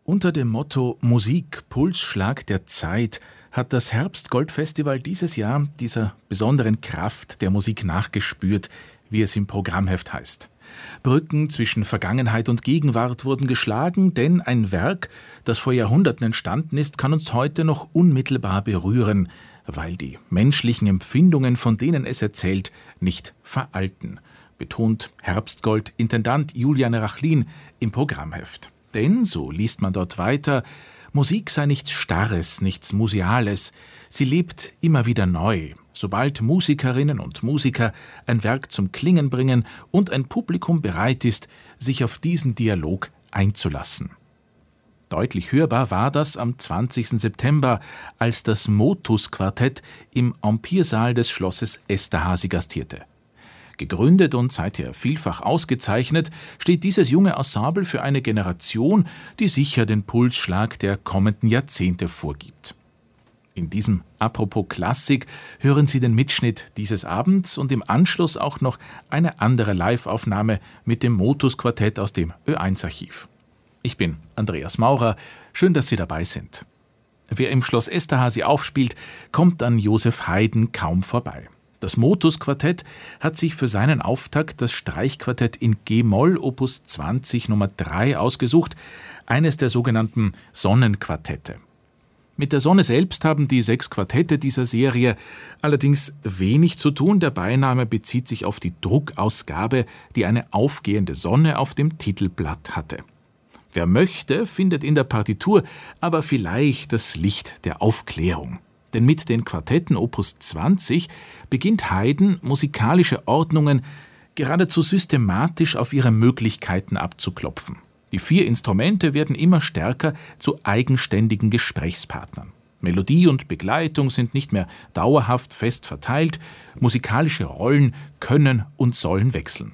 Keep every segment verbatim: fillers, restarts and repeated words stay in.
Unter dem Motto Musik, Pulsschlag der Zeit hat das Herbstgoldfestival dieses Jahr dieser besonderen Kraft der Musik nachgespürt, wie es im Programmheft heißt. Brücken zwischen Vergangenheit und Gegenwart wurden geschlagen, denn ein Werk, das vor Jahrhunderten entstanden ist, kann uns heute noch unmittelbar berühren, weil die menschlichen Empfindungen, von denen es erzählt, nicht veralten, betont Herbstgold-Intendant Julian Rachlin im Programmheft. Denn, so liest man dort weiter, Musik sei nichts Starres, nichts Museales. Sie lebt immer wieder neu, sobald Musikerinnen und Musiker ein Werk zum Klingen bringen und ein Publikum bereit ist, sich auf diesen Dialog einzulassen. Deutlich hörbar war das am zwanzigsten September, als das Motus-Quartett im Empire-Saal des Schlosses Esterházy gastierte. Gegründet und seither vielfach ausgezeichnet, steht dieses junge Ensemble für eine Generation, die sicher den Pulsschlag der kommenden Jahrzehnte vorgibt. In diesem Apropos Klassik hören Sie den Mitschnitt dieses Abends und im Anschluss auch noch eine andere Live-Aufnahme mit dem Motus-Quartett aus dem Ö eins Archiv. Ich bin Andreas Maurer, schön, dass Sie dabei sind. Wer im Schloss Esterházy aufspielt, kommt an Joseph Haydn kaum vorbei. Das Motus-Quartett hat sich für seinen Auftakt das Streichquartett in G-Moll Opus zwanzig Nummer drei ausgesucht, eines der sogenannten Sonnenquartette. Mit der Sonne selbst haben die sechs Quartette dieser Serie allerdings wenig zu tun. Der Beiname bezieht sich auf die Druckausgabe, die eine aufgehende Sonne auf dem Titelblatt hatte. Wer möchte, findet in der Partitur aber vielleicht das Licht der Aufklärung. Denn mit den Quartetten Opus zwanzig beginnt Haydn, musikalische Ordnungen geradezu systematisch auf ihre Möglichkeiten abzuklopfen. Die vier Instrumente werden immer stärker zu eigenständigen Gesprächspartnern. Melodie und Begleitung sind nicht mehr dauerhaft fest verteilt, musikalische Rollen können und sollen wechseln.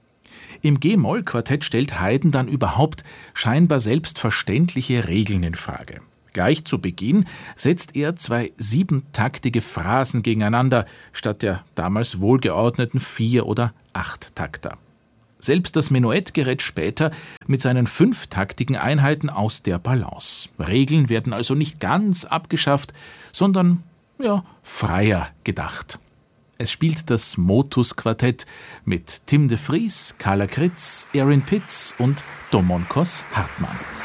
Im G-Moll-Quartett stellt Haydn dann überhaupt scheinbar selbstverständliche Regeln in Frage. Gleich zu Beginn setzt er zwei siebentaktige Phrasen gegeneinander, statt der damals wohlgeordneten Vier- oder Achttakter. Selbst das Menuett gerät später mit seinen fünftaktigen Einheiten aus der Balance. Regeln werden also nicht ganz abgeschafft, sondern ja, freier gedacht. Es spielt das Motus-Quartett mit Tim de Vries, Carla Kritz, Erin Pitts und Domokos Hartmann.